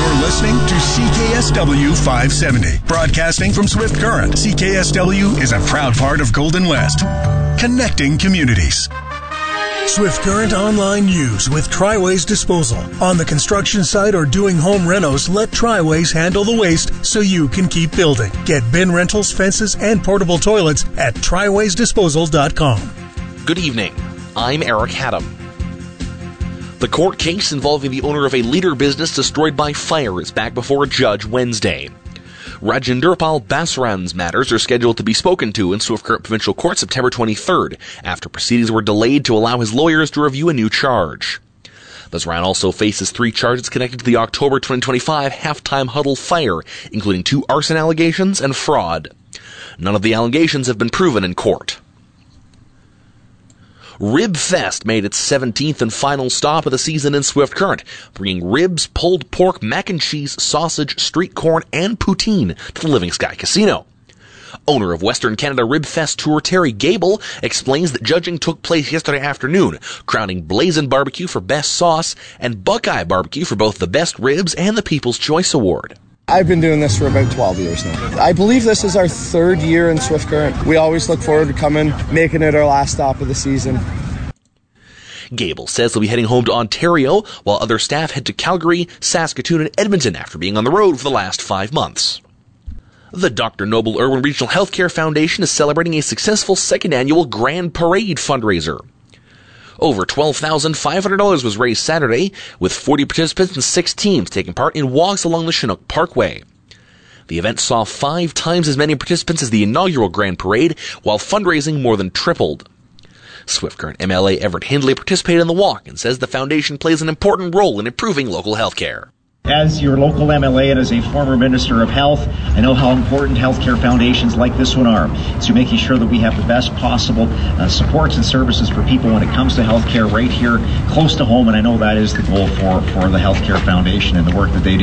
You're listening to CKSW 570. Broadcasting from Swift Current, CKSW is a proud part of Golden West. Connecting communities. Swift Current Online News with Triways Disposal. On the construction site or doing home renos, let Triways handle the waste so you can keep building. Get bin rentals, fences, and portable toilets at triwaysdisposal.com. Good evening. I'm Eric Haddam. The court case involving the owner of a leader business destroyed by fire is back before a judge Wednesday. Rajendrpal Basran's matters are scheduled to be spoken to in Swift Current Provincial Court September 23rd, after proceedings were delayed to allow his lawyers to review a new charge. Basran also faces 3 charges connected to the October 2025 halftime huddle fire, including 2 arson allegations and fraud. None of the allegations have been proven in court. Rib Fest made its 17th and final stop of the season in Swift Current, bringing ribs, pulled pork, mac and cheese, sausage, street corn, and poutine to the Living Sky Casino. Owner of Western Canada Rib Fest Tour, Terry Gable, explains that judging took place yesterday afternoon, crowning Blazin' Barbecue for Best Sauce and Buckeye Barbecue for both the Best Ribs and the People's Choice Award. I've been doing this for about 12 years now. I believe this is our 3rd year in Swift Current. We always look forward to coming, making it our last stop of the season. Gable says they'll be heading home to Ontario, while other staff head to Calgary, Saskatoon, and Edmonton after being on the road for the last 5 months. The Dr. Noble Irwin Regional Healthcare Foundation is celebrating a successful 2nd annual Grand Parade fundraiser. Over $12,500 was raised Saturday, with 40 participants and 6 teams taking part in walks along the Chinook Parkway. The event saw 5 times as many participants as the inaugural Grand Parade, while fundraising more than tripled. Swift Current MLA Everett Hindley participated in the walk and says the foundation plays an important role in improving local health care. As your local MLA and as a former Minister of Health, I know how important healthcare foundations like this one are. So making sure that we have the best possible supports and services for people when it comes to healthcare right here close to home, and I know that is the goal for the Healthcare Foundation and the work that they do.